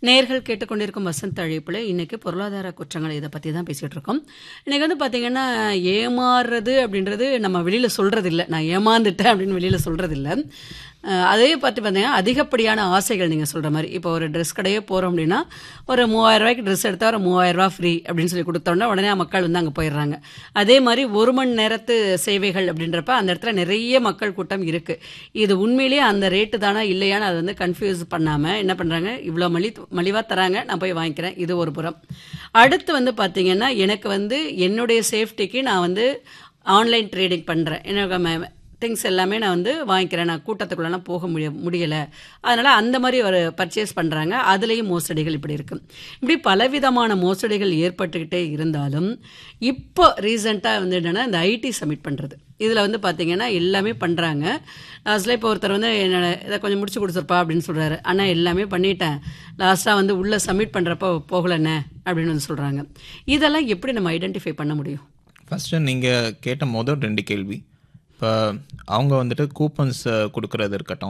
நேயர்கள் கேட்டுக்கொண்டிருக்கும் வசந்த் அழைப்புல இன்னைக்கு பொருளாதார குற்றங்கள் இதை பற்றி தான் பேசிகிட்டு இருக்கோம். இன்னைக்கு வந்து பார்த்தீங்கன்னா, ஏமாறுறது அப்படின்றது நம்ம வெளியில் சொல்கிறது இல்லை. நான் ஏமாந்துட்டேன் அப்படின்னு வெளியில் சொல்கிறது இல்லை. அதே பார்த்து பார்த்தீங்கன்னா, அதிகப்படியான ஆசைகள் நீங்கள் சொல்கிற மாதிரி. இப்போ ஒரு ட்ரெஸ் கடையே போகிறோம் அப்படின்னா, ஒரு 3000 ட்ரெஸ் எடுத்தால் ஒரு 3000 ஃப்ரீ அப்படின்னு சொல்லி கொடுத்தோன்னா உடனே மக்கள் வந்து அங்கே போயிடுறாங்க. அதே மாதிரி 1 மணி நேரத்து சேவைகள் அப்படின்றப்ப அந்த இடத்துல நிறைய மக்கள் கூட்டம் இருக்குது. இது உண்மையிலேயே அந்த ரேட்டு தானா இல்லையான்னு அதை வந்து கன்ஃபியூஸ் பண்ணாமல் என்ன பண்ணுறாங்க, இவ்வளோ மலிவாக தராங்க, நான் போய் வாங்கிக்கிறேன். இது ஒரு புறம். அடுத்து வந்து பார்த்தீங்கன்னா, எனக்கு வந்து என்னுடைய சேஃப்டிக்கு நான் வந்து ஆன்லைன் ட்ரேடிங் பண்ணுறேன். எனக்கு திங்ஸ் எல்லாமே நான் வந்து வாங்கிக்கிறேன். நான் கூட்டத்துக்குள்ளலாம் போக முடியலை, அதனால் அந்த மாதிரி ஒரு பர்ச்சேஸ் பண்ணுறாங்க. அதுலேயும் மோசடிகள் இப்படி இருக்குது. இப்படி பலவிதமான மோசடிகள் ஏற்பட்டுக்கிட்டே இருந்தாலும் இப்போ ரீசெண்டாக வந்து என்னென்னா, இந்த ஐடி சப்மிட் பண்ணுறது இதில் வந்து பார்த்திங்கன்னா எல்லாமே பண்ணுறாங்க. லாஸ்ட்டில் இப்போ ஒருத்தர் வந்து என்னோட இதை கொஞ்சம் முடிச்சு கொடுத்துருப்பா அப்படின்னு சொல்கிறாரு. ஆனால் எல்லாமே பண்ணிட்டேன், லாஸ்ட்டாக வந்து உள்ளே சப்மிட் பண்ணுறப்போ போகலண்ணே அப்படின்னு வந்து சொல்கிறாங்க. இதெல்லாம் எப்படி நம்ம ஐடென்டிஃபை பண்ண முடியும்? ஃபஸ்ட்டு நீங்கள் கேட்ட 2 கேள்வி, இப்போ அவங்க வந்துட்டு கூப்பன்ஸ் கொடுக்குறது இருக்கட்டும்,